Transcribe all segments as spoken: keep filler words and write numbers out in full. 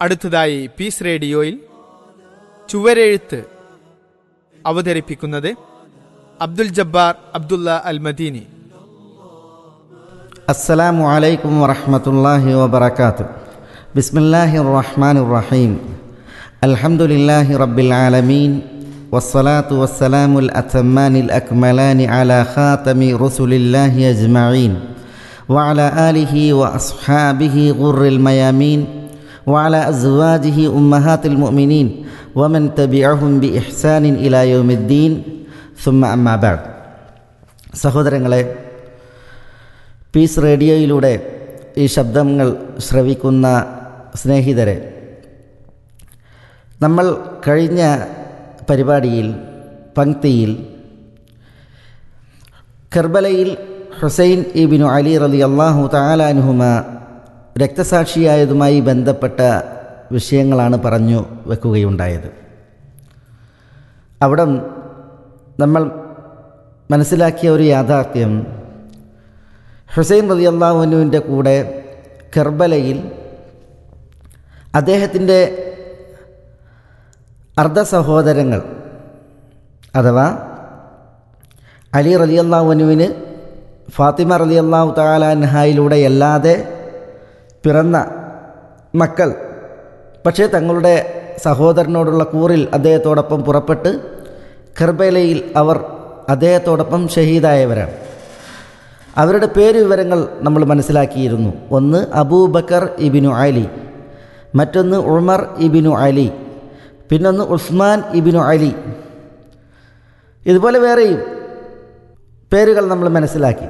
അടുത്തതായി പീസ് റേഡിയോയിൽ ചുവരെഴുത്ത് അവതരിപ്പിക്കുന്നത് അബ്ദുൽ ജബ്ബാർ അബ്ദുള്ള അൽ മദീനി. അസ്സലാമു അലൈക്കും വറഹ്മത്തുള്ളാഹി വബറകാതുഹു. ബിസ്മില്ലാഹിർ റഹ്മാനിർ റഹീം. അൽഹംദുലില്ലാഹി റബ്ബിൽ ആലമീൻ വസ്സലാത്തു വസ്സലാമുൽ അത്തമ്മാനിൽ അക്മലാനി അലാ ഖാതമി റസൂലില്ലാഹി അജ്മഈൻ വഅലാ ആലിഹി വഅസ്ഹാബിഹി ഗുർറിൽ മയാമീൻ വഅലാ അസ്വാജിഹി ഉമ്മഹാത്തിൽ മുഅ്മിനീൻ വമൻ തബിഅഹും ബിഇഹ്സാനിൻ ഇലാ യൗമിദ്ദീൻ. സുമ്മ അമ്മാ ബഅദ്. സഹോദരങ്ങളെ, പീസ് റേഡിയോയിലൂടെ ഈ ശബ്ദങ്ങൾ ശ്രവിക്കുന്ന സ്നേഹിതരെ, നമ്മൾ കഴിഞ്ഞ പരിപാടിയിൽ പങ്ക്തിയിൽ കർബലയിൽ ഹുസൈൻ ഇബ്നു അലി റളിയല്ലാഹു തആല അൻഹുമ രക്തസാക്ഷിയായതുമായി ബന്ധപ്പെട്ട വിഷയങ്ങളാണ് പറഞ്ഞു വെക്കുകയുണ്ടായത്. അവിടെ നമ്മൾ മനസ്സിലാക്കിയ ഒരു യാഥാർത്ഥ്യം, ഹുസൈൻ റളിയല്ലാഹു അൻഹുവിൻ്റെ കൂടെ കർബലയിൽ അദ്ദേഹത്തിൻ്റെ അർദ്ധ സഹോദരങ്ങൾ അഥവാ അലി റളിയല്ലാഹു അൻഹുവിന് ഫാത്തിമ റളിയല്ലാഹു തആല അൻഹയിലൂടെ അല്ലാതെ പിറന്ന മക്കൾ പക്ഷേ തങ്ങളുടെ സഹോദരനോടുള്ള കൂറിൽ അദ്ദേഹത്തോടൊപ്പം പുറപ്പെട്ട് കർബലയിൽ അവർ അദ്ദേഹത്തോടൊപ്പം ഷഹീദായവരാണ്. അവരുടെ പേര് വിവരങ്ങൾ നമ്മൾ മനസ്സിലാക്കിയിരുന്നു. ഒന്ന് അബൂബക്കർ ഇബ്നു അലി, മറ്റൊന്ന് ഉമർ ഇബ്നു അലി, പിന്നൊന്ന് ഉസ്മാൻ ഇബ്നു അലി. ഇതുപോലെ വേറെയും പേരുകൾ നമ്മൾ മനസ്സിലാക്കി.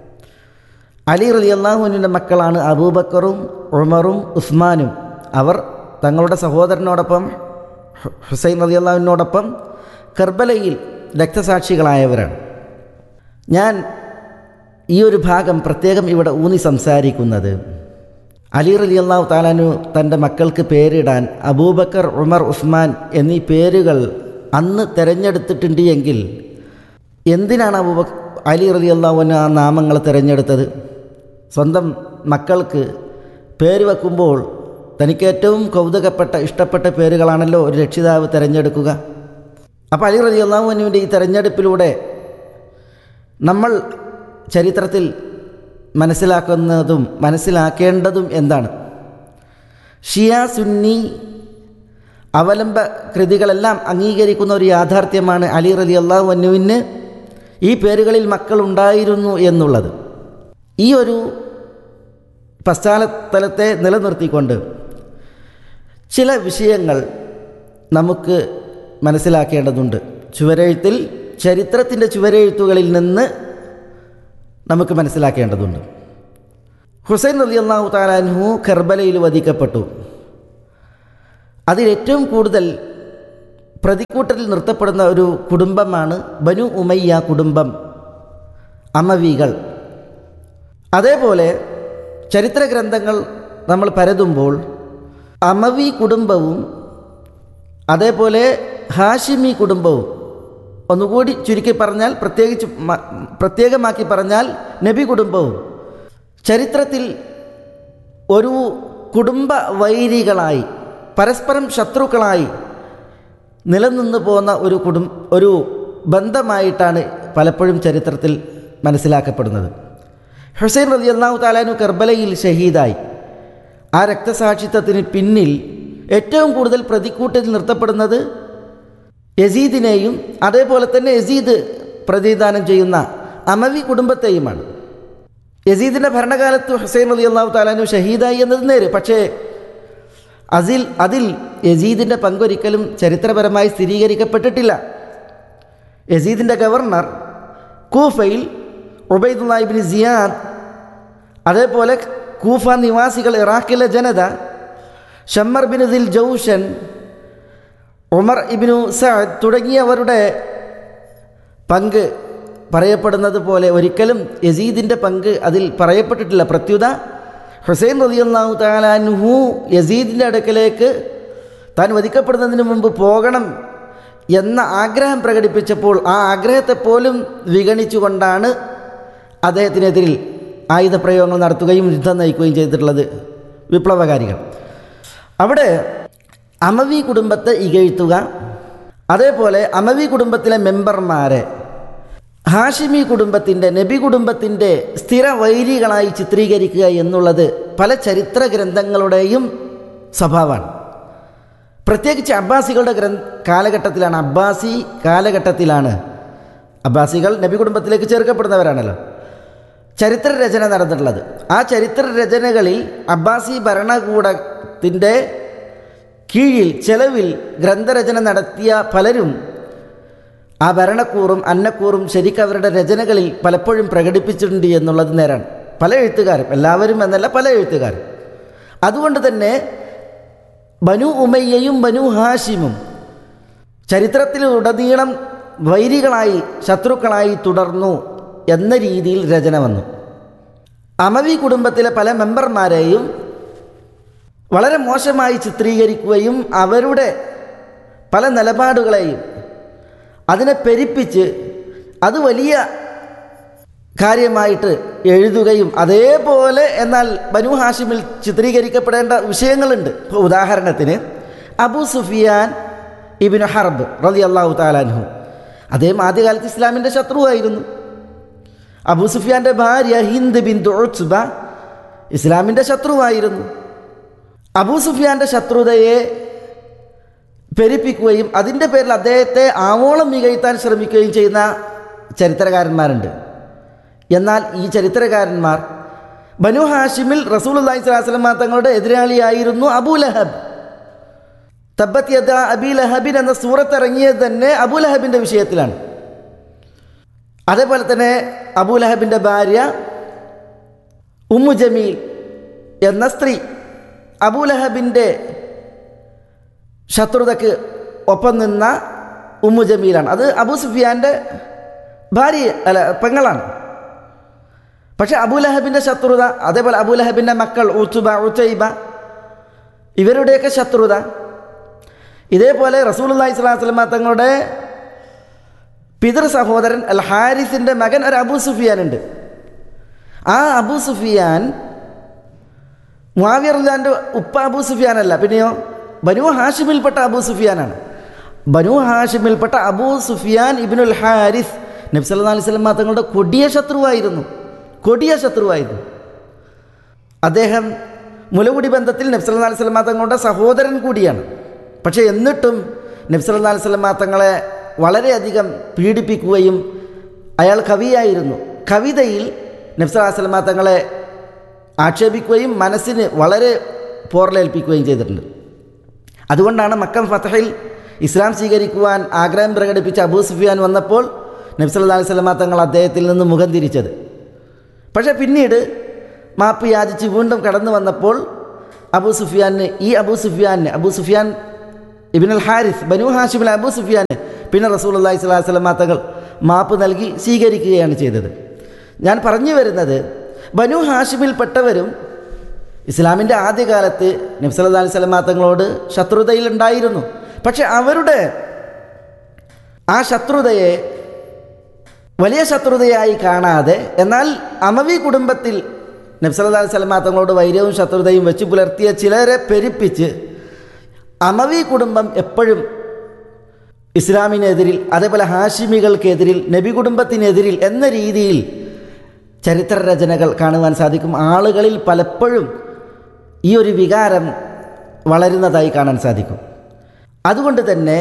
അലി റളിയല്ലാഹു അൻഹുവിൻ്റെ മക്കളാണ് അബൂബക്കറും ഉമറും ഉസ്മാനും. അവർ തങ്ങളുടെ സഹോദരനോടൊപ്പം ഹുസൈൻ റളിയല്ലാഹുവിനോടൊപ്പം കർബലയിൽ രക്തസാക്ഷികളായവരാണ്. ഞാൻ ഈ ഒരു ഭാഗം പ്രത്യേകം ഇവിടെ ഊന്നി സംസാരിക്കുന്നത്, അലി റളിയല്ലാഹു തആല അൻഹു തൻ്റെ മക്കൾക്ക് പേരിടാൻ അബൂബക്കർ ഉമർ ഉസ്മാൻ എന്നീ പേരുകൾ അന്ന് തിരഞ്ഞെടുത്തിട്ടുണ്ട് എങ്കിൽ എന്തിനാണ് അബൂബക്കർ അലി റളിയല്ലാഹു അൻഹു ആ നാമങ്ങൾ തിരഞ്ഞെടുത്തത്? സ്വന്തം മക്കൾക്ക് പേര് വെക്കുമ്പോൾ തനിക്ക് ഏറ്റവും കൗതുകപ്പെട്ട ഇഷ്ടപ്പെട്ട പേരുകളാണല്ലോ ഒരു രക്ഷിതാവ് തിരഞ്ഞെടുക്കുക. അപ്പോൾ അലി റളിയല്ലാഹു അൻഹുവിൻ്റെ ഈ തിരഞ്ഞെടുപ്പിലൂടെ നമ്മൾ ചരിത്രത്തിൽ മനസ്സിലാക്കുന്നതും മനസ്സിലാക്കേണ്ടതും എന്താണ്? ഷിയ സുന്നി അവലംബ കൃതികളെല്ലാം അംഗീകരിക്കുന്ന ഒരു യാഥാർത്ഥ്യമാണ് അലി റളിയല്ലാഹു അൻഹുവിന് ഈ പേരുകളിൽ മക്കളുണ്ടായിരുന്നു എന്നുള്ളത്. ഈ ഒരു പശ്ചാത്തലത്തെ നിലനിർത്തിക്കൊണ്ട് ചില വിഷയങ്ങൾ നമുക്ക് മനസ്സിലാക്കേണ്ടതുണ്ട്. ചുവരെഴുത്തിൽ, ചരിത്രത്തിൻ്റെ ചുവരെഴുത്തുകളിൽ നിന്ന് നമുക്ക് മനസ്സിലാക്കേണ്ടതുണ്ട്. ഹുസൈൻ റളിയല്ലാഹു തആല അൻഹു കർബലയിൽ വധിക്കപ്പെട്ടു. അതിലേറ്റവും കൂടുതൽ പ്രതിക്കൂട്ടിൽ നിർത്തപ്പെടുന്ന ഒരു കുടുംബമാണ് ബനു ഉമയ്യ കുടുംബം, അമവികൾ. അതേപോലെ ചരിത്ര ഗ്രന്ഥങ്ങൾ നമ്മൾ പരതുമ്പോൾ അമവി കുടുംബവും അതേപോലെ ഹാഷിമി കുടുംബവും, ഒന്നുകൂടി ചുരുക്കി പറഞ്ഞാൽ പ്രത്യേകിച്ച് പ്രത്യേകമാക്കി പറഞ്ഞാൽ നബി കുടുംബവും ചരിത്രത്തിൽ ഒരു കുടുംബ വൈരികളായി പരസ്പരം ശത്രുക്കളായി നിലനിന്നു പോകുന്ന ഒരു കുടും ഒരു ബന്ധമായിട്ടാണ് പലപ്പോഴും ചരിത്രത്തിൽ മനസ്സിലാക്കപ്പെടുന്നത്. ഹുസൈൻ റളിയല്ലാഹു തആല അൻഹു കർബലയിൽ ഷഹീദായി. ആ രക്തസാക്ഷിത്വത്തിന് പിന്നിൽ ഏറ്റവും കൂടുതൽ പ്രതിക്കൂട്ടിൽ നിർത്തപ്പെടുന്നത് യസീദിനെയും അതേപോലെ തന്നെ യസീദ് പ്രതിദാനം ചെയ്യുന്ന അമവി കുടുംബത്തെയുമാണ്. യസീദിൻ്റെ ഭരണകാലത്ത് ഹുസൈൻ റളിയല്ലാഹു തആല അൻഹു ഷഹീദായി എന്നത് നേര്. പക്ഷേ അതിൽ അതിൽ യസീദിൻ്റെ പങ്കൊരിക്കലും ചരിത്രപരമായി സ്ഥിരീകരിക്കപ്പെട്ടിട്ടില്ല. യസീദിൻ്റെ ഗവർണർ കൂഫയിൽ ഉബൈദുല്ലാഹ് ഇബ്നു സിയാദ്, അതേപോലെ കൂഫ നിവാസികൾ, ഇറാഖിലെ ജനത, ഷമ്മർ ബിൻ ദിൽ ജൗഷൻ, ഉമർ ഇബ്നു സഅദ് തുടങ്ങിയവരുടെ പങ്ക് പറയപ്പെടുന്നത് പോലെ ഒരിക്കലും യസീദിൻ്റെ പങ്ക് അതിൽ പറയപ്പെട്ടിട്ടില്ല. പ്രത്യുത ഹുസൈൻ റളിയല്ലാഹു തആല അൻഹു യസീദിൻ്റെ അടുക്കലേക്ക് താൻ വധിക്കപ്പെടുന്നതിന് മുമ്പ് പോകണം എന്ന ആഗ്രഹം പ്രകടിപ്പിച്ചപ്പോൾ ആ ആഗ്രഹത്തെപ്പോലും വിഗണിച്ചുകൊണ്ടാണ് അദ്ദേഹത്തിനെതിരിൽ ആയുധപ്രയോഗങ്ങൾ നടത്തുകയും യുദ്ധം നയിക്കുകയും ചെയ്തിട്ടുള്ളത് വിപ്ലവകാരികൾ. അവിടെ അമവി കുടുംബത്തെ ഇകഴ്ത്തുക, അതേപോലെ അമവി കുടുംബത്തിലെ മെമ്പർമാരെ ഹാഷിമി കുടുംബത്തിൻ്റെ നബി കുടുംബത്തിൻ്റെ സ്ഥിര വൈരികളായി ചിത്രീകരിക്കുക എന്നുള്ളത് പല ചരിത്ര ഗ്രന്ഥങ്ങളുടെയും സ്വഭാവമാണ്. പ്രത്യേകിച്ച് അബ്ബാസികളുടെ ഗ്രന്ഥ കാലഘട്ടത്തിലാണ് അബ്ബാസി കാലഘട്ടത്തിലാണ് അബ്ബാസികൾ നബി കുടുംബത്തിലേക്ക് ചേർക്കപ്പെടുന്നവരാണല്ലോ ചരിത്ര രചന നടന്നിട്ടുള്ളത്. ആ ചരിത്ര രചനകളിൽ അബ്ബാസി ഭരണകൂടത്തിൻ്റെ കീഴിൽ ചെലവിൽ ഗ്രന്ഥരചന നടത്തിയ പലരും ആ ഭരണക്കൂറും അന്നക്കൂറും ശരിക്കും അവരുടെ രചനകളിൽ പലപ്പോഴും പ്രകടിപ്പിച്ചിട്ടുണ്ട് എന്നുള്ളത് നേരാണ്. പല എഴുത്തുകാരും, എല്ലാവരും എന്നല്ല, പല എഴുത്തുകാരും. അതുകൊണ്ട് തന്നെ ബനു ഉമയ്യയും ബനു ഹാഷിമും ചരിത്രത്തിലുടനീളം വൈരികളായി ശത്രുക്കളായി തുടർന്നു എന്ന രീതിയിൽ രചന വന്നു. അമവി കുടുംബത്തിലെ പല മെമ്പർമാരെയും വളരെ മോശമായി ചിത്രീകരിക്കുകയും അവരുടെ പല നിലപാടുകളെയും അതിനെ പെരുപ്പിച്ച് അത് വലിയ കാര്യമായിട്ട് എഴുതുകയും അതേപോലെ എന്നാൽ ബനു ഹാഷിമിൽ ചിത്രീകരിക്കപ്പെടേണ്ട വിഷയങ്ങളുണ്ട്. ഇപ്പോൾ ഉദാഹരണത്തിന് അബൂ സുഫിയാൻ ഇബ്നു ഹർബ് റളിയല്ലാഹു തആല അൻഹു, അദ്ദേഹം ആദ്യകാലത്ത് ഇസ്ലാമിൻ്റെ ശത്രുവായിരുന്നു. അബൂ സുഫിയാൻ്റെ ഭാര്യ ഹിന്ദ് ബിൻതു ഉത്ബ ഇസ്ലാമിൻ്റെ ശത്രുവായിരുന്നു. അബൂ സുഫിയാൻ്റെ ശത്രുതയെ പെരുപ്പിക്കുകയും അതിൻ്റെ പേരിൽ അദ്ദേഹത്തെ ആവോളം മികഴ്ത്താൻ ശ്രമിക്കുകയും ചെയ്യുന്ന ചരിത്രകാരന്മാരുണ്ട്. എന്നാൽ ഈ ചരിത്രകാരന്മാർ ബനു ഹാഷിമിൽ റസൂലുള്ളാഹി സ്വല്ലല്ലാഹു അലൈഹി വസല്ലം തങ്ങളുടെ എതിരാളിയായിരുന്നു അബൂ ലഹബ്. തബ്ബത് യദാ അബീ ലഹബിൻ എന്ന സൂറത്ത് ഇറങ്ങിയത് തന്നെ അബൂ ലഹബിൻ്റെ വിഷയത്തിലാണ്. അതേപോലെ തന്നെ അബൂ ലഹബിൻ്റെ ഭാര്യ ഉമ്മു ജമീൽ എന്ന സ്ത്രീ അബൂ ലഹബിൻ്റെ ശത്രുതയ്ക്ക് ഒപ്പം നിന്ന ഉമ്മു ജമീലാണ്. അത് അബൂ സുഫിയാൻ്റെ ഭാര്യ അല്ല പെങ്ങളാണ്. പക്ഷേ അബൂ ലഹബിൻ്റെ ശത്രുത, അതേപോലെ അബൂ ലഹബിൻ്റെ മക്കൾ ഉത്ബ ഉതൈബ ഇവരുടെയൊക്കെ ശത്രുത, ഇതേപോലെ റസൂലുള്ളാഹി സ്വല്ലല്ലാഹു അലൈഹി വസല്ലം തങ്ങളുടെ പിതൃ സഹോദരൻ അൽ ഹാരിസിൻ്റെ മകൻ ഒരു അബൂ സുഫിയാൻ ഉണ്ട്. ആ അബൂ സുഫിയാൻ മുആവിയ റളിയല്ലാഹു അൻഹു ഉപ്പ അബൂ സുഫിയാനല്ല, പിന്നെയോ ബനു ഹാഷിമിൽപ്പെട്ട അബൂ സുഫിയാനാണ്. ബനു ഹാഷിമിൽപ്പെട്ട അബൂ സുഫിയാൻ ഇബ്നുൽ ഹാരിസ് നബി സല്ലല്ലാഹു അലൈഹി വസല്ലം തങ്ങളുടെ കൊടിയ ശത്രുവായിരുന്നു കൊടിയ ശത്രുവായിരുന്നു അദ്ദേഹം മുലകുടി ബന്ധത്തിൽ നബി സല്ലല്ലാഹു അലൈഹി വസല്ലം തങ്ങളുടെ സഹോദരൻ കൂടിയാണ്. പക്ഷേ എന്നിട്ടും നബി സല്ലല്ലാഹു അലൈഹി വസല്ലം തങ്ങളെ വളരെയധികം പീഡിപ്പിക്കുകയും, അയാൾ കവിയായിരുന്നു, കവിതയിൽ നബി സല്ലല്ലാഹു അലൈഹി വസല്ലം തങ്ങളെ ആക്ഷേപിക്കുകയും മനസ്സിന് വളരെ പോറലേൽപ്പിക്കുകയും ചെയ്തിട്ടുണ്ട്. അതുകൊണ്ടാണ് മക്കം ഫതഹിൽ ഇസ്ലാം സ്വീകരിക്കുവാൻ ആഗ്രഹം പ്രകടിപ്പിച്ച അബൂ സുഫിയാൻ വന്നപ്പോൾ നബി സല്ലല്ലാഹു അലൈഹി വസല്ലം തങ്ങൾ അദ്ദേഹത്തിൽ നിന്ന് മുഖം തിരിച്ചത്. പക്ഷേ പിന്നീട് മാപ്പ് യാചിച്ച് വീണ്ടും കടന്നു വന്നപ്പോൾ അബൂ സുഫിയാന് ഈ അബൂ സുഫിയാന് അബൂ സുഫിയാൻ ഇബ്നുൽ ഹാരിസ് ബനു ഹാഷിമിലെ അബൂ സുഫിയാന് പിന്നെ റസൂലുള്ളാഹി സ്വല്ലല്ലാഹു അലൈഹി വസല്ലം തങ്ങൾ മാപ്പ് നൽകി സ്വീകരിക്കുകയാണ് ചെയ്തത്. ഞാൻ പറഞ്ഞു വരുന്നത്, ബനു ഹാഷിമിൽപ്പെട്ടവരും ഇസ്ലാമിൻ്റെ ആദ്യകാലത്ത് നബി സല്ലല്ലാഹു അലൈഹി വസല്ലം തങ്ങളോട് ശത്രുതയിലുണ്ടായിരുന്നു. പക്ഷെ അവരുടെ ആ ശത്രുതയെ വലിയ ശത്രുതയായി കാണാതെ, എന്നാൽ അമവി കുടുംബത്തിൽ നബി സല്ലല്ലാഹു അലൈഹി വസല്ലം തങ്ങളോട് വൈരവും ശത്രുതയും വെച്ച് പുലർത്തിയ ചിലരെ പെരുപ്പിച്ച് അമവി കുടുംബം എപ്പോഴും ഇസ്ലാമിനെതിരിൽ, അതേപോലെ ഹാഷിമികൾക്കെതിരിൽ, നബി കുടുംബത്തിനെതിരിൽ എന്ന രീതിയിൽ ചരിത്ര രചനകൾ കാണുവാൻ സാധിക്കും. ആളുകളിൽ പലപ്പോഴും ഈ ഒരു വികാരം വളരുന്നതായി കാണാൻ സാധിക്കും. അതുകൊണ്ട് തന്നെ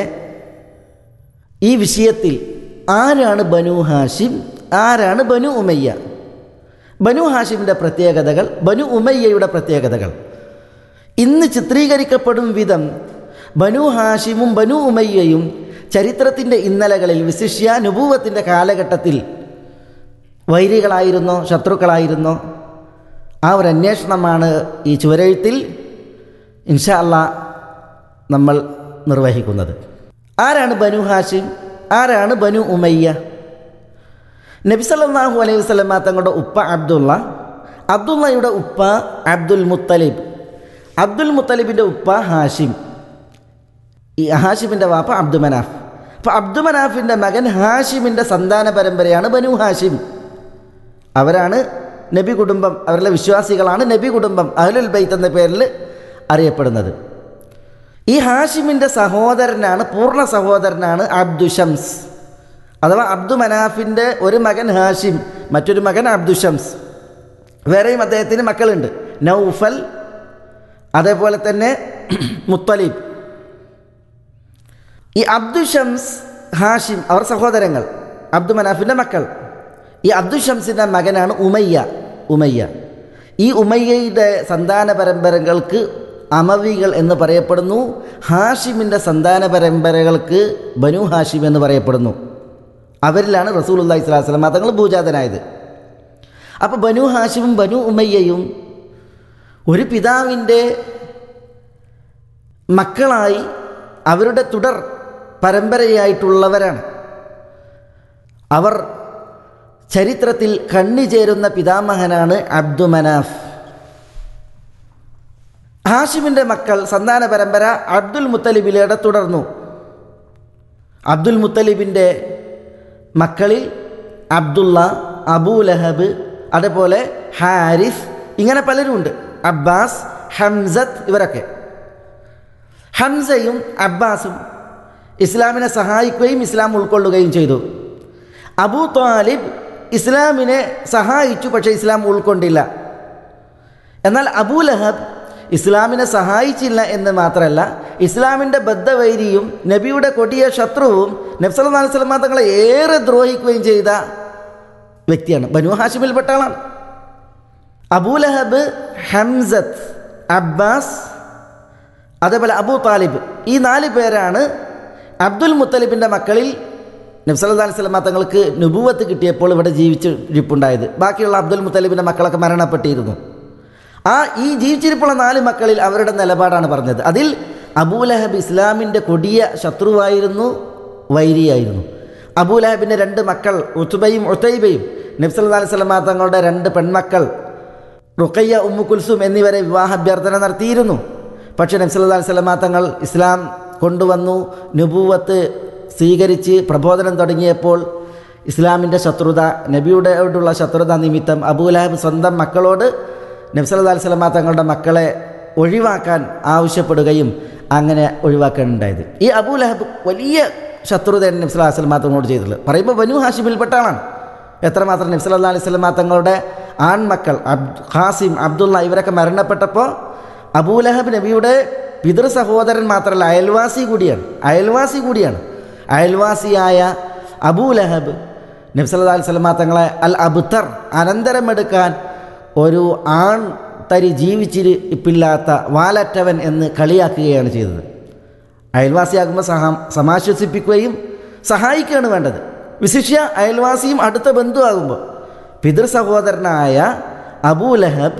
ഈ വിഷയത്തിൽ ആരാണ് ബനു ഹാഷിം, ആരാണ് ബനു ഉമയ്യ, ബനു ഹാഷിമിൻ്റെ പ്രത്യേകതകൾ, ബനു ഉമയ്യയുടെ പ്രത്യേകതകൾ ഇന്ന് ചിത്രീകരിക്കപ്പെടും വിധം ബനു ഹാഷിമും ബനു ഉമയ്യയും ചരിത്രത്തിൻ്റെ ഇന്നലകളിൽ, വിശിഷ്യ നുബൂവത്തിൻ്റെ കാലഘട്ടത്തിൽ വൈരികളായിരുന്നോ ശത്രുക്കളായിരുന്നോ, ആ ഒരു അന്വേഷണമാണ് ഈ ചുവരെഴുത്തിൽ ഇൻഷാ അല്ലാഹ് നമ്മൾ നിർവഹിക്കുന്നത്. ആരാണ് ബനു ഹാഷിം, ആരാണ് ബനു ഉമയ്യ? നബി സല്ലല്ലാഹു അലൈഹി വസല്ലം തങ്ങളുടെ ഉപ്പ അബ്ദുള്ള, അബ്ദുള്ളയുടെ ഉപ്പ അബ്ദുൽ മുത്തലിബ്, അബ്ദുൽ മുത്തലിബിൻ്റെ ഉപ്പ ഹാഷിം, ഈ ഹാഷിമിൻ്റെ വാപ്പ അബ്ദു മനാഫ്. അപ്പോൾ അബ്ദു മനാഫിൻ്റെ മകൻ ഹാഷിമിൻ്റെ സന്താന പരമ്പരയാണ് ബനു ഹാഷിം. അവരാണ് നബി കുടുംബം, അവരുടെ വിശ്വാസികളാണ് നബി കുടുംബം, അഹ്ലുൽ ബൈത്ത് എന്ന പേരിൽ അറിയപ്പെടുന്നത്. ഈ ഹാഷിമിൻ്റെ സഹോദരനാണ്, പൂർണ്ണ സഹോദരനാണ് അബ്ദുഷംസ്, അഥവാ അബ്ദു മനാഫിൻ്റെ ഒരു മകൻ ഹാഷിം, മറ്റൊരു മകൻ അബ്ദുഷംസ്. വേറെയും അദ്ദേഹത്തിന് മക്കളുണ്ട്, നൗഫൽ, അതേപോലെ തന്നെ മുത്തലിബ്. ഈ അബ്ദുഷംസ്, ഹാഷിം അവർ സഹോദരങ്ങൾ, അബ്ദു മനാഫിൻ്റെ മക്കൾ. ഈ അബ്ദുഷംസിൻ്റെ മകനാണ് ഉമയ്യ. ഉമയ്യ ഈ ഉമയ്യയുടെ സന്താന പരമ്പരകൾക്ക് അമവികൾ എന്ന് പറയപ്പെടുന്നു. ഹാഷിമിൻ്റെ സന്താന പരമ്പരകൾക്ക് ബനു ഹാഷിം എന്ന് പറയപ്പെടുന്നു. അവരിലാണ് റസൂലുള്ളാഹി സ്വല്ലല്ലാഹു അലൈഹി വസല്ലം തങ്ങൾ ഭൂജാതനായത്. അപ്പോൾ ബനു ഹാഷിമും ബനു ഉമയ്യയും ഒരു പിതാവിൻ്റെ മക്കളായി അവരുടെ തുടർ പരമ്പരയായിട്ടുള്ളവരാണ്. അവർ ചരിത്രത്തിൽ കണ്ണിചേരുന്ന പിതാമഹനാണ് അബ്ദു മനാഫ്. ഹാഷിമിൻ്റെ മക്കൾ സന്താന പരമ്പര അബ്ദുൽ മുത്തലിബിലൂടെ തുടർന്നു. അബ്ദുൽ മുത്തലിബിൻ്റെ മക്കളിൽ അബ്ദുള്ള, അബൂലഹബ്, അതേപോലെ ഹാരിസ്, ഇങ്ങനെ പലരുമുണ്ട്. അബ്ബാസ്, ഹംസത്ത്, ഇവരൊക്കെ. ഹംസയും അബ്ബാസും ഇസ്ലാമിനെ സഹായിക്കുകയും ഇസ്ലാം ഉൾക്കൊള്ളുകയും ചെയ്തു. അബൂ ത്വാലിബ് ഇസ്ലാമിനെ സഹായിച്ചു, പക്ഷേ ഇസ്ലാം ഉൾക്കൊണ്ടില്ല. എന്നാൽ അബൂലഹബ് ഇസ്ലാമിനെ സഹായിച്ചില്ല എന്ന് മാത്രമല്ല, ഇസ്ലാമിൻ്റെ ബദ്ധവൈരിയും നബിയുടെ കൊടിയ ശത്രുവും നബി സല്ലല്ലാഹു അലൈഹി വസല്ലം തങ്ങളെ ഏറെ ദ്രോഹിക്കുകയും ചെയ്ത വ്യക്തിയാണ്. ബനു ഹാഷിമിൽപ്പെട്ട ആളാണ്. അബൂലഹബ്, ഹംസത്ത്, അബ്ബാസ്, അതേപോലെ അബൂ താലിബ്, ഈ നാല് പേരാണ് അബ്ദുൽ മുത്തലിബിൻ്റെ മക്കളിൽ നബി സല്ലല്ലാഹു അലൈഹി വസല്ലം തങ്ങൾക്ക് നുബുവത്ത് കിട്ടിയപ്പോൾ ഇവിടെ ജീവിച്ചിരിപ്പുണ്ടായത്. ബാക്കിയുള്ള അബ്ദുൽ മുത്തലിബിൻ്റെ മക്കളൊക്കെ മരണപ്പെട്ടിരുന്നു. ആ ഈ ജീവിച്ചിരിപ്പുള്ള നാല് മക്കളിൽ അവരുടെ നിലപാടാണ് പറഞ്ഞത്. അതിൽ അബൂലഹബ് ഇസ്ലാമിൻ്റെ കൊടിയ ശത്രുവായിരുന്നു, വൈരിയായിരുന്നു. അബൂലഹബിൻ്റെ രണ്ട് മക്കൾ ഉത്ബയും ഉതൈബയും നബി സല്ലല്ലാഹു അലൈഹി വസല്ലം തങ്ങളുടെ രണ്ട് പെൺമക്കൾ റുഖയ്യ, ഉമ്മു കുൽസും എന്നിവരെ വിവാഹാഭ്യർത്ഥന നടത്തിയിരുന്നു. പക്ഷേ നബി സല്ലല്ലാഹു അലൈഹി വസല്ലം തങ്ങൾ ഇസ്ലാം കൊണ്ടുവന്നു, നുബുവത്ത് സ്വീകരിച്ച് പ്രബോധനം തുടങ്ങിയപ്പോൾ ഇസ്ലാമിൻ്റെ ശത്രുത, നബിയോടുള്ള ശത്രുത നിമിത്തം അബൂലഹബ് സ്വന്തം മക്കളോട് നബി സല്ലല്ലാഹു അലൈഹി വസല്ലം തങ്ങളുടെ മക്കളെ ഒഴിവാക്കാൻ ആവശ്യപ്പെടുകയും അങ്ങനെ ഒഴിവാക്കാനുണ്ടായത്. ഈ അബൂലഹബ് വലിയ ശത്രുതയാണ് നബി സല്ലല്ലാഹു അലൈഹി വസല്ലം തങ്ങളോട് ചെയ്തിട്ടുള്ളത്. പറയുമ്പോൾ ബനു ഹാഷിമിൽപ്പെട്ട ആളാണ്. എത്രമാത്രം നബി സല്ലല്ലാഹു അലൈഹി വസല്ലം തങ്ങളുടെ ആൺമക്കൾ അബ് ഖാസിം, അബ്ദുള്ള ഇവരൊക്കെ മരണപ്പെട്ടപ്പോൾ അബൂലഹബ് നബിയുടെ പിതൃ സഹോദരൻ മാത്രമല്ല, അയൽവാസി കൂടിയാണ്. അയൽവാസി കൂടിയാണ് അയൽവാസിയായ അബൂലഹബ് നബി സല്ലല്ലാഹു അലൈഹി വസല്ലം തങ്ങളെ അൽ അബ്തർ, അനന്തരമെടുക്കാൻ ഒരു ആൺ തരി ജീവിച്ചിരിപ്പില്ലാത്ത വാലറ്റവൻ എന്ന് കളിയാക്കുകയാണ് ചെയ്തത്. അയൽവാസിയാകുമ്പോൾ സഹ സമാശ്വസിപ്പിക്കുകയും സഹായിക്കുകയാണ് വേണ്ടത്. വിശിഷ്യ അയൽവാസിയും അടുത്ത ബന്ധുവാകുമ്പോൾ പിതൃ സഹോദരനായ അബൂലഹബ്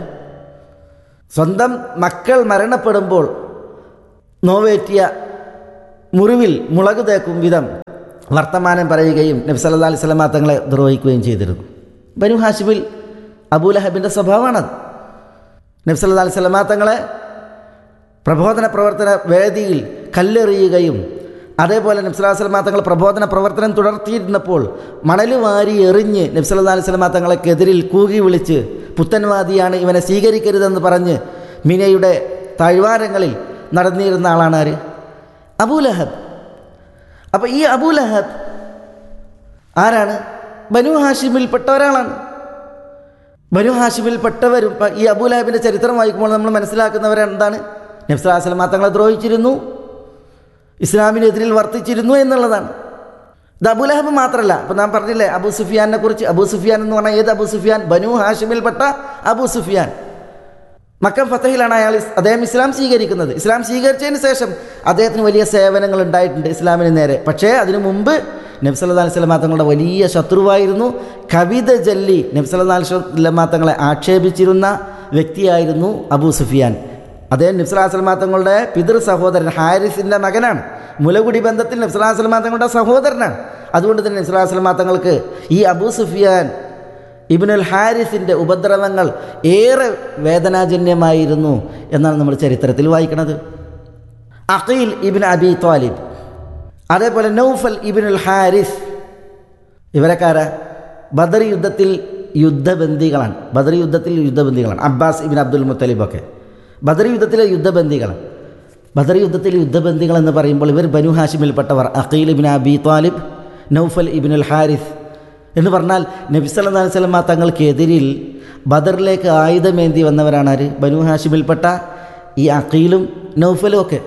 സ്വന്തം മക്കൾ മരണപ്പെടുമ്പോൾ നോവേറ്റിയ മുറിവിൽ മുളക് തേക്കും വിധം വർത്തമാനം പറയുകയും നബി സല്ലല്ലാഹു അലൈഹി വസല്ലം തങ്ങളെ ദ്രോഹിക്കുകയും ചെയ്തിരുന്നു. ബനു ഹാഷിമിൽ അബൂലഹബിൻ്റെ സ്വഭാവമാണത്. നബി സല്ലല്ലാഹു അലൈഹി വസല്ലം തങ്ങളെ പ്രബോധന പ്രവർത്തന വേദിയിൽ കല്ലെറിയുകയും അതേപോലെ നബി സല്ലല്ലാഹു അലൈഹി വസല്ലം തങ്ങൾ പ്രബോധന പ്രവർത്തനം തുടർത്തിയിരുന്നപ്പോൾ മണൽ വാരി എറിഞ്ഞ് നബി സല്ലല്ലാഹു അലൈഹി വസല്ലം തങ്ങൾക്കെതിരിൽ കൂകി വിളിച്ച് പുത്തൻവാദിയാണ്, ഇവനെ സ്വീകരിക്കരുതെന്ന് പറഞ്ഞ് മിനയുടെ താഴ്വാരങ്ങളിൽ നടന്നിരുന്ന ആളാണ് ആര്? അബൂലഹബ്. അപ്പോൾ ഈ അബൂലഹബ് ആരാണ്? ബനു ഹാഷിമിൽപ്പെട്ട ഒരാളാണ്. ബനു ഹാഷിമിൽപ്പെട്ടവരും ഈ അബൂലഹബിൻ്റെ ചരിത്രം വായിക്കുമ്പോൾ നമ്മൾ മനസ്സിലാക്കുന്നവരെന്താണ്? നബി സല്ലല്ലാഹു അലൈഹി വസല്ലം തങ്ങളെ ദ്രോഹിച്ചിരുന്നു, ഇസ്ലാമിനെതിരിൽ വർത്തിച്ചിരുന്നു എന്നുള്ളതാണ്. ഇത് അബൂലഹബ് മാത്രമല്ല. അപ്പോൾ നാം പറഞ്ഞില്ലേ അബൂ സുഫിയാനെ കുറിച്ച്. അബൂ സുഫിയാൻ എന്ന് പറഞ്ഞാൽ ഏത് അബൂ സുഫിയാൻ? ബനു ഹാഷിമിൽപ്പെട്ട അബൂ സുഫിയാൻ. മക്ക ഫത്തഹിലാണ് അയാൾ അദ്ദേഹം ഇസ്ലാം സ്വീകരിക്കുന്നത്. ഇസ്ലാം സ്വീകരിച്ചതിന് ശേഷം അദ്ദേഹത്തിന് വലിയ സേവനങ്ങൾ ഉണ്ടായിട്ടുണ്ട് ഇസ്ലാമിന് നേരെ. പക്ഷേ അതിനു മുമ്പ് നബി സല്ലല്ലാഹു അലൈഹി വസല്ലം തങ്ങളുടെ വലിയ ശത്രുവായിരുന്നു. കവിത ചൊല്ലി നബി സല്ലല്ലാഹു അലൈഹി വസല്ലം തങ്ങളെ ആക്ഷേപിച്ചിരുന്ന വ്യക്തിയായിരുന്നു അബൂ സുഫിയാൻ. അദ്ദേഹം നബി സല്ലല്ലാഹു അലൈഹി വസല്ലം തങ്ങളുടെ പിതൃ സഹോദരൻ ഹാരിസിൻ്റെ മകനാണ്. മുലകുടി ബന്ധത്തിൽ നബി സല്ലല്ലാഹു അലൈഹി വസല്ലം തങ്ങളുടെ സഹോദരനാണ്. അതുകൊണ്ട് തന്നെ നബി സല്ലല്ലാഹു അലൈഹി വസല്ലം തങ്ങൾക്ക് ഈ അബൂ സുഫിയാൻ ഇബ്നുൽ ഹാരിസിൻ്റെ ഉപദ്രവങ്ങൾ ഏറെ വേദനാജന്യമായിരുന്നു എന്നാണ് നമ്മൾ ചരിത്രത്തിൽ വായിക്കുന്നത്. അഖീൽ ഇബ്ൻ അബി ത്വാലിബ്, അതേപോലെ നൗഫൽ ഇബ്നുൽ ഹാരിസ്, ഇവരക്കാരാ? ബദർ യുദ്ധത്തിൽ യുദ്ധബന്ദികളാണ്. ബദർ യുദ്ധത്തിൽ യുദ്ധബന്ദികളാണ്. അബ്ബാസ് ഇബ്ൻ അബ്ദുൽ മുത്തലിബൊക്കെ ബദർ യുദ്ധത്തിലെ യുദ്ധബന്ദികളാണ്. ബദർ യുദ്ധത്തിൽ യുദ്ധബന്ദികൾ എന്ന് പറയുമ്പോൾ ഇവർ ബനു ഹാഷിമിൽപ്പെട്ടവർ. അഖീൽ ഇബ്നു അബി ത്വാലിബ്, നൗഫൽ ഇബ്നുൽ ഹാരിസ് എന്ന് പറഞ്ഞാൽ നബി സല്ലല്ലാഹു അലൈഹി വസല്ലം തങ്ങൾക്കെതിരിൽ ബദറിലേക്ക് ആയുധമേന്തി വന്നവരാണ് ആര്? ബനു ഹാഷിമിൽപ്പെട്ട ഈ അഖീലും നൗഫലും ഒക്കെ.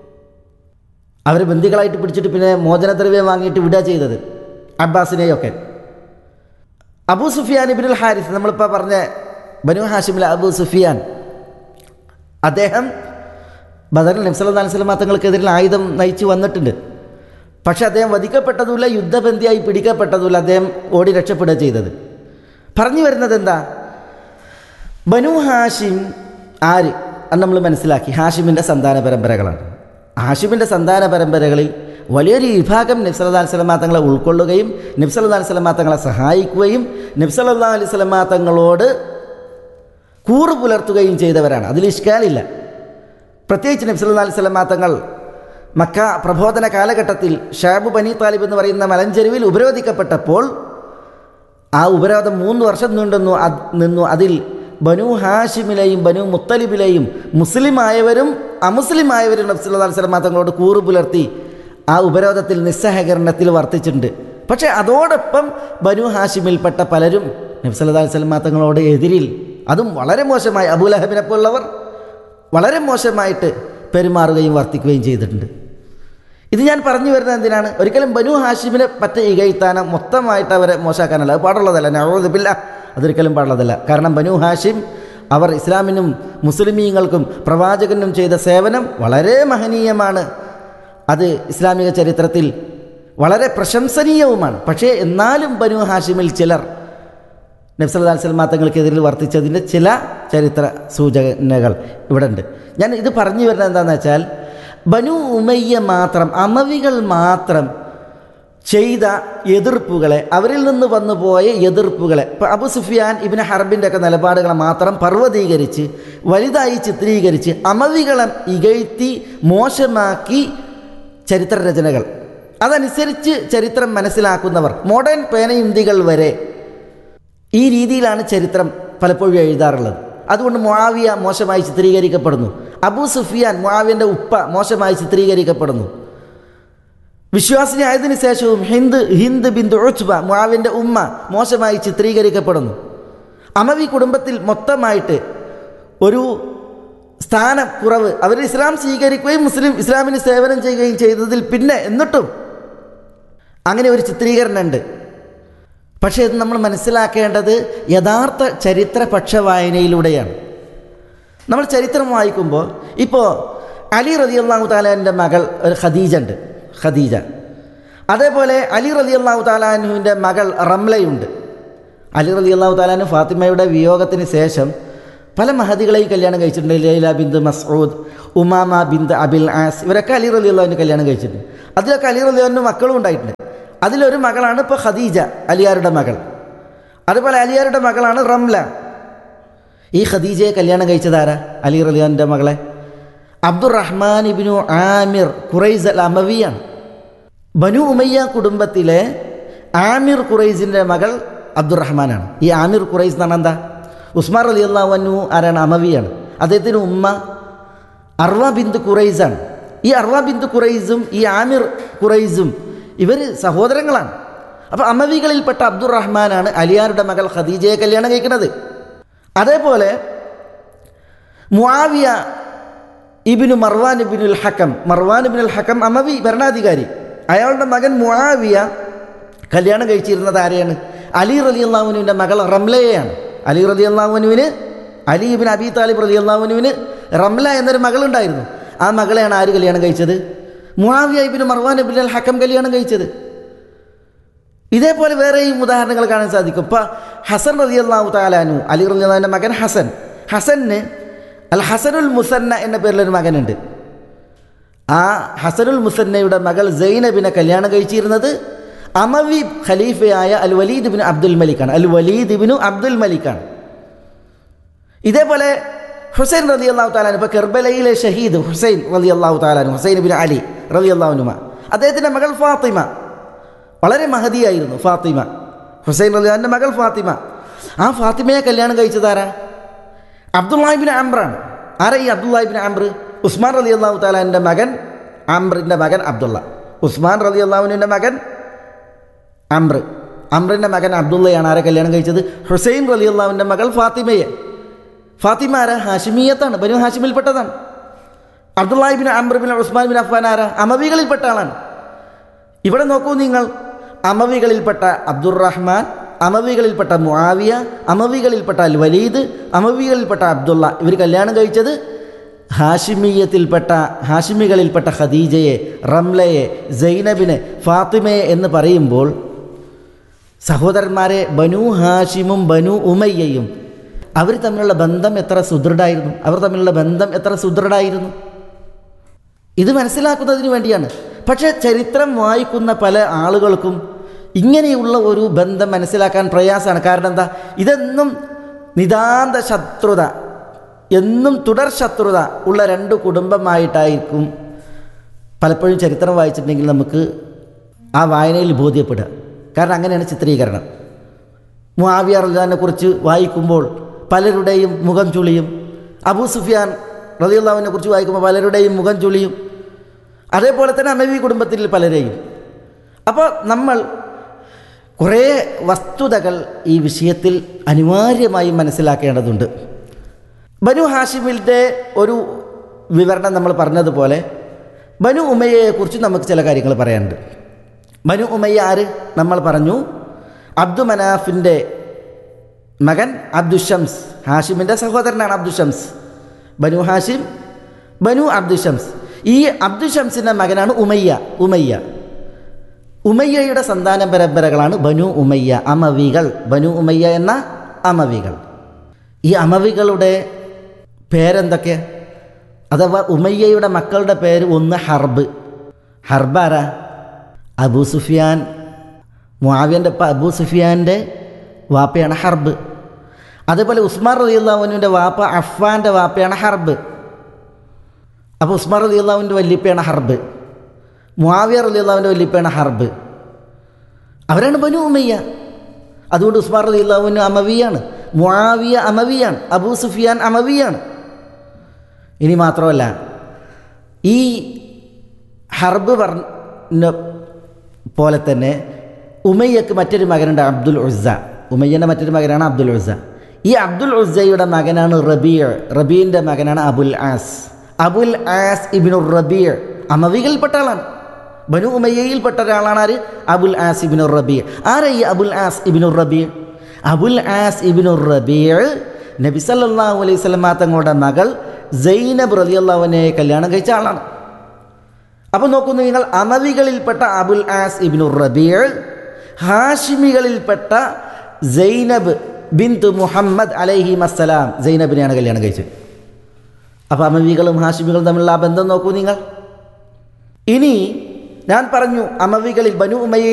അവർ ബന്ദികളായിട്ട് പിടിച്ചിട്ട് പിന്നെ മോചനദ്രവ്യം വാങ്ങിയിട്ട് വിടുക ചെയ്തത് അബ്ബാസിനെയൊക്കെ. അബൂ സുഫിയാൻ ഇബ്നുൽ ഹാരിസ്, നമ്മളിപ്പോൾ പറഞ്ഞ ബനു ഹാഷിമിലെ അബൂ സുഫിയാൻ, അദ്ദേഹം ബദറിൽ നബി സല്ലല്ലാഹു അലൈഹി വസല്ലം തങ്ങൾക്കെതിരിൽ ആയുധം നയിച്ച് വന്നിട്ടുണ്ട്. പക്ഷെ അദ്ദേഹം വധിക്കപ്പെട്ടതുമില്ല, യുദ്ധബന്ദിയായി പിടിക്കപ്പെട്ടതുമില്ല, അദ്ദേഹം ഓടി രക്ഷപ്പെടുക ചെയ്തത്. പറഞ്ഞു വരുന്നത് എന്താ? ബനു ഹാഷിം ആര് അത് നമ്മൾ മനസ്സിലാക്കി. ഹാഷിമിൻ്റെ സന്താന പരമ്പരകളാണ്. ഹാഷിമിൻ്റെ സന്താന പരമ്പരകളിൽ വലിയൊരു വിഭാഗം നബി സല്ലല്ലാഹു അലൈഹി വസല്ലം തങ്ങളെ ഉൾക്കൊള്ളുകയും നബി സല്ലല്ലാഹു അലൈഹി വസല്ലം തങ്ങളെ സഹായിക്കുകയും നബി സല്ലല്ലാഹു അലൈഹി വസല്ലം തങ്ങളോട് കൂറ് പുലർത്തുകയും ചെയ്തവരാണ്. അതിൽ ഇഷ്കാലില്ല. പ്രത്യേകിച്ച് നബി സല്ലല്ലാഹു അലൈഹി വസല്ലം തങ്ങൾ മക്ക പ്രബോധന കാലഘട്ടത്തിൽ ഷാബു ബനി താലിബ് എന്ന് പറയുന്ന മലഞ്ചെരുവിൽ ഉപരോധിക്കപ്പെട്ടപ്പോൾ ആ ഉപരോധം മൂന്ന് വർഷം നീണ്ടുന്നു നിന്നു. അതിൽ ബനു ഹാഷിമിലെയും ബനു മുത്തലിബിലെയും മുസ്ലിമായവരും അമുസ്ലിമായവരും നബി സല്ലല്ലാഹു അലൈഹി വസല്ലം തങ്ങളോട് കൂറ് പുലർത്തി ആ ഉപരോധത്തിൽ നിസ്സഹകരണത്തിൽ വർത്തിച്ചിട്ടുണ്ട്. പക്ഷേ അതോടൊപ്പം ബനു ഹാഷിമിൽപ്പെട്ട പലരും നബി സല്ലല്ലാഹു അലൈഹി വസല്ലം തങ്ങളോട് എതിരിൽ, അതും വളരെ മോശമായി, അബൂലഹബിനെ പോലുള്ളവർ വളരെ മോശമായിട്ട് പെരുമാറുകയും വർത്തിക്കുകയും ചെയ്തിട്ടുണ്ട്. ഇത് ഞാൻ പറഞ്ഞു വരുന്നത് എന്തിനാണ്? ഒരിക്കലും ബനു ഹാഷിമിനെ പറ്റ ഇകഴ്ത്താനോ മൊത്തമായിട്ട് അവരെ മോശമാക്കാനല്ല, അത് പാടുള്ളതല്ല. നഊദു ബില്ലാഹ്, അതൊരിക്കലും പാടുള്ളതല്ല. കാരണം ബനു ഹാഷിം അവർ ഇസ്ലാമിനും മുസ്ലിമീങ്ങൾക്കും പ്രവാചകനും ചെയ്ത സേവനം വളരെ മഹനീയമാണ്. അത് ഇസ്ലാമിക ചരിത്രത്തിൽ വളരെ പ്രശംസനീയവുമാണ്. പക്ഷേ എന്നാലും ബനു ഹാഷിമിൽ ചിലർ നബി സല്ലല്ലാഹു അലൈഹി വസല്ലം തങ്ങൾക്കെതിരിൽ വർത്തിച്ചതിൻ്റെ ചില ചരിത്ര സൂചനകൾ ഇവിടെ ഉണ്ട്. ഞാൻ ഇത് പറഞ്ഞു വരുന്നത് എന്താണെന്ന് വെച്ചാൽ, ബനു ഉമയ്യ മാത്രം, അമവികൾ മാത്രം ചെയ്ത എതിർപ്പുകളെ, അവരിൽ നിന്ന് വന്നു പോയ എതിർപ്പുകളെ, ഇപ്പോൾ അബൂ സുഫിയാൻ ഇബ്നു ഹർബിൻ്റെ ഒക്കെ നിലപാടുകളെ മാത്രം പർവ്വതീകരിച്ച് വലുതായി ചിത്രീകരിച്ച് അമവികളെ ഇകഴ്ത്തി മോശമാക്കി ചരിത്രരചനകൾ, അതനുസരിച്ച് ചരിത്രം മനസ്സിലാക്കുന്നവർ, മോഡേൺ പേനയുന്തികൾ വരെ ഈ രീതിയിലാണ് ചരിത്രം പലപ്പോഴും എഴുതാറുള്ളത്. അതുകൊണ്ട് മുആവിയ മോശമായി ചിത്രീകരിക്കപ്പെടുന്നു. അബൂ സുഫിയാൻ, മുആവിയൻ്റെ ഉപ്പ, മോശമായി ചിത്രീകരിക്കപ്പെടുന്നു. വിശ്വാസിനിയായതിനു ശേഷവും ഹിന്ദ് ഹിന്ദ് ബിന്തു ഉത്ബ, മുആവിയൻ്റെ ഉമ്മ, മോശമായി ചിത്രീകരിക്കപ്പെടുന്നു. അമവി കുടുംബത്തിൽ മൊത്തമായിട്ട് ഒരു സ്ഥാനം കുറവ്, അവർ ഇസ്ലാം സ്വീകരിക്കുകയും മുസ്ലിം ഇസ്ലാമിന് സേവനം ചെയ്യുകയും ചെയ്തതിൽ പിന്നെ എന്നിട്ടും അങ്ങനെ ഒരു ചിത്രീകരണം ഉണ്ട്. പക്ഷേ ഇത് നമ്മൾ മനസ്സിലാക്കേണ്ടത് യഥാർത്ഥ ചരിത്ര പക്ഷവായനയിലൂടെയാണ്. നമ്മൾ ചരിത്രം വായിക്കുമ്പോൾ ഇപ്പോൾ അലി റളിയല്ലാഹു തആലാൻ്റെ മകൾ ഒരു ഖദീജ ഉണ്ട്, ഖദീജ. അതേപോലെ അലി റളിയല്ലാഹു തആലാനുവിൻ്റെ മകൾ റംലയുണ്ട്. അലി റളിയല്ലാഹു തആലാനു ഫാത്തിമയുടെ വിയോഗത്തിന് ശേഷം പല മഹദികളെയും കല്യാണം കഴിച്ചിട്ടുണ്ട്. ലൈല ബിന്ത് മസ്ഊദ്, ഉമാമ ബിന്ത് അബിൽ ആസ്, ഇവരൊക്കെ അലി റളിയല്ലാഹുവിന് കല്യാണം കഴിച്ചിട്ടുണ്ട്. അതിലൊക്കെ അലി റളിയല്ലാഹുവിന് മക്കളും ഉണ്ടായിട്ടുണ്ട്. അതിലൊരു മകളാണ് ഇപ്പോൾ ഖദീജ, അലിയാരുടെ മകൾ. അതുപോലെ അലിയാരുടെ മകളാണ് റംല. ഈ ഖദീജയെ കല്യാണം കഴിച്ചതാരാ? അലി റളിയല്ലാഹുവിൻ്റെ മകളെ അബ്ദുറഹ്മാൻ ഇബ്നു ആമിർ ഖുറൈസ് അൽ അമവിയാണ്. ബനു ഉമയ്യ കുടുംബത്തിലെ ആമിർ ഖുറൈസിൻ്റെ മകൾ അബ്ദുറഹ്മാനാണ്. ഈ ആമിർ ഖുറൈസ് എന്ന് പറഞ്ഞാൽ എന്താ? ഉസ്മാൻ റളിയല്ലാഹു അൻഹു ആരാണ്? അമവിയാണ്. അദ്ദേഹത്തിന് ഉമ്മ അർവ ബിന്ത് ഖുറൈസാണ്. ഈ അർവ ബിന്ത് ഖുറൈസും ഈ ആമിർ ഖുറൈസും ഇവർ സഹോദരങ്ങളാണ്. അപ്പോൾ അമവികളിൽപ്പെട്ട അബ്ദുറഹ്മാനാണ് അലിയാരുടെ മകൾ ഖദീജയെ കല്യാണം കഴിക്കുന്നത്. അതേപോലെ മുആവിയ ഇബ്നു മർവാൻ ഇബ്നുൽ ഹക്കം, മർവാൻ ഇബ്നുൽ ഹക്കം അമവി ഭരണാധികാരി, അയാളുടെ മകൻ മുആവിയ കല്യാണം കഴിച്ചിരുന്നത് ആരെയാണ്? അലി റളിയല്ലാഹു അൻഹുവിൻ്റെ മകൾ റംലയെയാണ്. അലി റളിയല്ലാഹു അൻഹുവിന്, അലി ഇബ്നു അബീ താലിബ് റളിയല്ലാഹു അൻഹുവിന് റംല എന്നൊരു മകളുണ്ടായിരുന്നു. ആ മകളെയാണ് ആര് കല്യാണം കഴിച്ചത്? മുആവിയ ഇബ്നു മർവാൻ ഇബ്നുൽ ഹക്കം കല്യാണം കഴിച്ചത്. ഇതേപോലെ വേറെയും ഉദാഹരണങ്ങൾ കാണാൻ സാധിക്കും. ഇപ്പം ഹസൻ റളിയല്ലാഹു തആല അൻഹു, അലി റളിയല്ലാഹുവിൻ്റെ മകൻ ഹസൻ, ഹസന് അൽ ഹസനുൽ മുസന്ന എന്ന പേരിലൊരു മകനുണ്ട്. ആ ഹസനുൽ മുസന്നയുടെ മകൾ സൈനബിനെ കല്യാണം കഴിച്ചിരുന്നത് അമവി ഖലീഫയായ അൽ വലീദ് ഇബ്നു അബ്ദുൽ മലിക്കാണ്. അൽ വലീദ് ഇബ്നു അബ്ദുൽ മലിക്കാണ്. ഇതേപോലെ ഹുസൈൻ റളിയല്ലാഹു തആല ഇപ്പോൾ കർബലയിലെ ഷഹീദ് ഹുസൈൻ റളിയല്ലാഹു തആല, ഹുസൈൻ ഇബ്നു അലി റളിയല്ലാഹു അൻഹു, അദ്ദേഹത്തിൻ്റെ മകൾ ഫാത്തിമ വളരെ മഹദിയായിരുന്നു. ഫാത്തിമ, ഹുസൈൻ റളിയല്ലാഹുവിൻ്റെ മകൾ ഫാത്തിമ. ആ ഫാത്തിമയെ കല്യാണം കഴിച്ചതാരാ? അബ്ദുല്ലാഹി ഇബ്നു അംറാണ്. ആരാ ഈ അബ്ദുല്ലാഹി ഇബ്നു അംർ? ഉസ്മാൻ റളിയല്ലാഹു തആലാന്റെ മകൻ അംറിൻ്റെ മകൻ അബ്ദുള്ള. ഉസ്മാൻ റളിയല്ലാഹുവിൻ്റെ മകൻ അംർ, അംറിൻ്റെ മകൻ അബ്ദുള്ളയാണ് ആരെ കല്യാണം കഴിച്ചത്? ഹുസൈൻ റളിയല്ലാഹുവിൻ്റെ മകൾ ഫാത്തിമയെ. ഫാത്തിമ ആരാ? ഹാഷിമിയത്താണ്, ബനു ഹാഷിമിൽപ്പെട്ടതാണ്. അബ്ദുള്ള ഇബ്നു അംർ ഇബ്നു ഉസ്മാൻ ബിൻ അഫ്ഫാൻ ആരാ? അമവികളിൽപ്പെട്ട ആളാണ്. ഇവിടെ നോക്കൂ നിങ്ങൾ, അമവികളിൽപ്പെട്ട അബ്ദുറഹ്മാൻ, അമവികളിൽപ്പെട്ട മുആവിയ, അമവികളിൽപ്പെട്ട അൽ വലീദ്, അമവികളിൽപ്പെട്ട അബ്ദുള്ള, ഇവർ കല്യാണം കഴിച്ചത് ഹാഷിമിയത്തിൽപ്പെട്ട ഹാഷിമികളിൽപ്പെട്ട ഖദീജയെ, റംലയെ, സൈനബിനെ, ഫാത്തിമയെ എന്ന് പറയുമ്പോൾ സഹോദരന്മാരെ, ബനു ഹാഷിമും ബനു ഉമയ്യയും അവർ തമ്മിലുള്ള ബന്ധം എത്ര സുദൃഢമായിരുന്നു, അവർ തമ്മിലുള്ള ബന്ധം എത്ര സുദൃഢമായിരുന്നു. ഇത് മനസ്സിലാക്കുന്നതിന് വേണ്ടിയാണ്. പക്ഷേ ചരിത്രം വായിക്കുന്ന പല ആളുകൾക്കും ഇങ്ങനെയുള്ള ഒരു ബന്ധം മനസ്സിലാക്കാൻ പ്രയാസമാണ്. കാരണം എന്താ? ഇതെന്നും നിതാന്ത ശത്രുത, എന്നും തുടർ ശത്രുത ഉള്ള രണ്ട് കുടുംബമായിട്ടായിരിക്കും പലപ്പോഴും ചരിത്രം വായിച്ചിട്ടുണ്ടെങ്കിൽ നമുക്ക് ആ വായനയിൽ ബോധ്യപ്പെടുക. കാരണം അങ്ങനെയാണ് ചിത്രീകരണം. മുആവിയ റളിയല്ലാഹുവിനെ കുറിച്ച് വായിക്കുമ്പോൾ പലരുടെയും മുഖം ചുളിയും, അബൂ സുഫിയാൻ റളിയല്ലാഹുവിനെ കുറിച്ച് വായിക്കുമ്പോൾ പലരുടെയും മുഖം ചുളിയും, അതേപോലെ തന്നെ അമവി കുടുംബത്തിൽ പലരെയും. അപ്പോൾ നമ്മൾ കുറേ വസ്തുതകൾ ഈ വിഷയത്തിൽ അനിവാര്യമായും മനസ്സിലാക്കേണ്ടതുണ്ട്. ബനു ഹാഷിമിൻ്റെ ഒരു വിവരണം നമ്മൾ പറഞ്ഞതുപോലെ ബനു ഉമയ്യയെക്കുറിച്ച് നമുക്ക് ചില കാര്യങ്ങൾ പറയാനുണ്ട്. ബനു ഉമയ്യ ആര്? നമ്മൾ പറഞ്ഞു അബ്ദു മനാഫിൻ്റെ മകൻ അബ്ദുഷംസ്, ഹാഷിമിൻ്റെ സഹോദരനാണ് അബ്ദുഷംസ്. ബനു ഹാഷിം, ബനു അബ്ദുഷംസ്. ഈ അബ്ദുഷംസിൻ്റെ മകനാണ് ഉമയ്യ. ഉമയ്യ ഉമയ്യയുടെ സന്താന പരമ്പരകളാണ് ബനു ഉമയ്യ, അമവികൾ. ബനു ഉമയ്യ എന്ന അമവികൾ. ഈ അമവികളുടെ പേരെന്തൊക്കെ? അഥവാ ഉമയ്യയുടെ മക്കളുടെ പേര് ഒന്ന് ഹർബ്. ഹർബ് ആരാ? അബൂ സുഫിയാൻ, മുആവിയൻ്റെ അബൂ സുഫിയാൻ്റെ വാപ്പയാണ് ഹർബ്. അതേപോലെ ഉസ്മാൻ റളിയല്ലാഹു അൻഹുവിൻ്റെ വാപ്പ അഫ്ഫാൻ്റെ വാപ്പയാണ് ഹർബ്. അപ്പോൾ ഉസ്മാൻ റളിയല്ലാഹുവിൻ്റെ വല്യപ്പയാണ് ഹർബ്, മുആവിയ റളിയല്ലാഹുവിൻ്റെ വല്യപ്പയാണ് ഹർബ്. അവരാണ് ബനു ഉമയ്യ. അതുകൊണ്ട് ഉസ്മാൻ റളിയല്ലാഹു അൻഹു അമവിയാണ്, മുആവിയ അമവിയാണ്, അബൂ സുഫിയാൻ അമവിയാണ്. ഇനി മാത്രമല്ല, ഈ ഹർബ് പറഞ്ഞ പോലെ തന്നെ ഉമയ്യക്ക് മറ്റൊരു മകനുണ്ട്, അബ്ദുൽ ഉസ്സ. ഉമയ്യൻ്റെ മറ്റൊരു മകനാണ് അബ്ദുൽ ഉസ്സ. ഈ അബ്ദുൽ ഉസ്സയുടെ മകനാണ് റബീഅ്. റബീൻ്റെ മകനാണ് അബുൽ ആസ്. അബുൽ ആസ് ഇബ്നു റബീഅ് അമവികളിൽപ്പെട്ട ആളാണ്, ബനു ഉമയ്യയിൽപ്പെട്ട ഒരാളാണ്. ആര്? അബുൽ ആസ് ഇബ്നു റബീഅ്. ആരാ ഈ അബുൽ ആസ് ഇബ്നു റബീഅ്? അബുൽ ആസ് ഇബ്നു റബീഅ് നബി സല്ലല്ലാഹു അലൈഹി വസല്ലം തങ്ങളുടെ മകൾ സൈനബ് റളിയല്ലാഹു അൻഹയെ കല്യാണം കഴിച്ച ആളാണ്. അപ്പോൾ നോക്കുന്നു നിങ്ങൾ, അമവികളിൽപ്പെട്ട അബുൽ ആസ് ഇബ്നു റബീഅ്, ഹാഷിമികളിൽപ്പെട്ട സൈനബ് ബിന്ത് മുഹമ്മദ് അലൈഹിമസ്സലാം, സൈനബിനെയാണ് കല്യാണം കഴിച്ചത്. അപ്പോൾ അമവികളും ഹാഷിമികളും തമ്മിലുള്ള ആ ബന്ധം നോക്കൂ നിങ്ങൾ. ഇനി ഞാൻ പറഞ്ഞു, അമവികളിൽ ബനു ഉമയ്യ